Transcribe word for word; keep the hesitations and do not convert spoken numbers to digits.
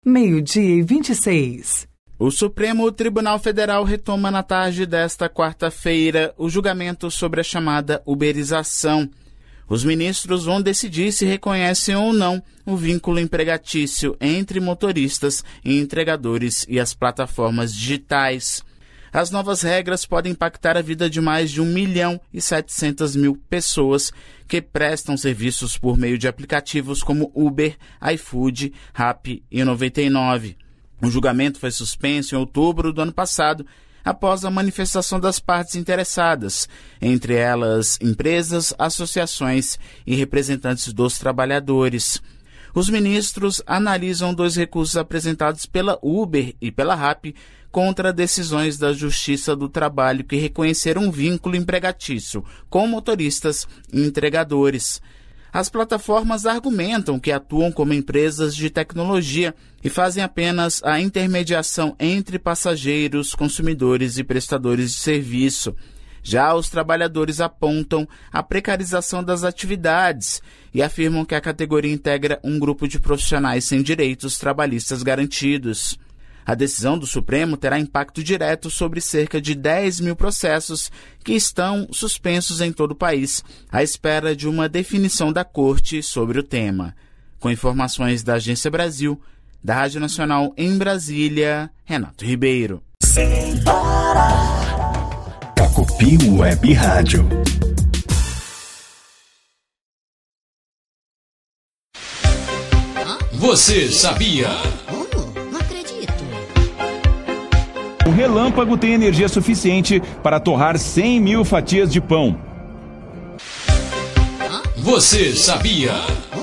Meio-dia e vinte e seis. O Supremo Tribunal Federal retoma na tarde desta quarta-feira o julgamento sobre a chamada uberização. Os ministros vão decidir se reconhecem ou não o vínculo empregatício entre motoristas e entregadores e as plataformas digitais. As novas regras podem impactar a vida de mais de um milhão e setecentas mil pessoas que prestam serviços por meio de aplicativos como Uber, iFood, Rappi e noventa e nove. O julgamento foi suspenso em outubro do ano passado, após a manifestação das partes interessadas, entre elas empresas, associações e representantes dos trabalhadores. Os ministros analisam dois recursos apresentados pela Uber e pela Rappi contra decisões da Justiça do Trabalho que reconheceram um vínculo empregatício com motoristas e entregadores. As plataformas argumentam que atuam como empresas de tecnologia e fazem apenas a intermediação entre passageiros, consumidores e prestadores de serviço. Já os trabalhadores apontam a precarização das atividades e afirmam que a categoria integra um grupo de profissionais sem direitos trabalhistas garantidos. A decisão do Supremo terá impacto direto sobre cerca de dez mil processos que estão suspensos em todo o país, à espera de uma definição da Corte sobre o tema. Com informações da Agência Brasil, da Rádio Nacional em Brasília, Renato Ribeiro. Sem parar. Pacopi Web Rádio. Você sabia? O relâmpago tem energia suficiente para torrar cem mil fatias de pão. Você sabia?